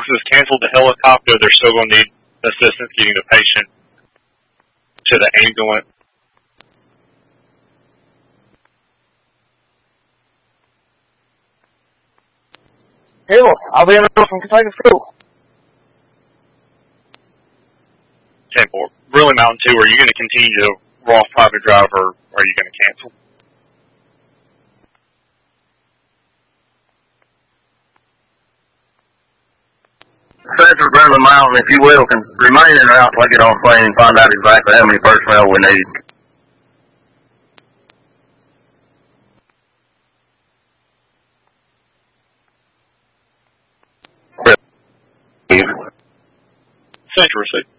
is canceled the helicopter, they're still going to need assistance getting the patient to the ambulance. Hill, I'll be in the road from Kentucky School. 10-4. Really, Mountain 2, are you going to continue to Ross private drive, or are you going to cancel? Central Brindley Mountain, if you will, can remain en route till I get on plane and find out exactly how many personnel we need. Central receipt.